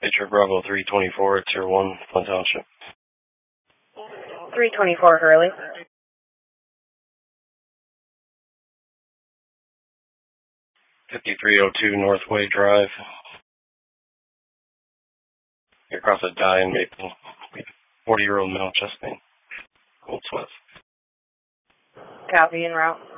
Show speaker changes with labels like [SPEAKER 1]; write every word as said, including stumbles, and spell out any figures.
[SPEAKER 1] Picture Bravo three twenty-four, Tier one, Flint Township.
[SPEAKER 2] three twenty-four, Hurley.
[SPEAKER 1] fifty-three oh two Northway Drive. You're across a dying maple. forty-year-old male chest pain. Cold sweats.
[SPEAKER 2] Copy, en route.